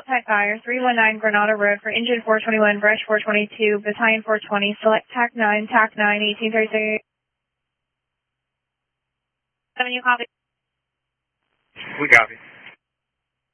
Type Fire, 319 Granada Road for Engine 421, Brush 422, Battalion 420, select TAC 9, TAC 9, 1836. 7, you copy? We copy.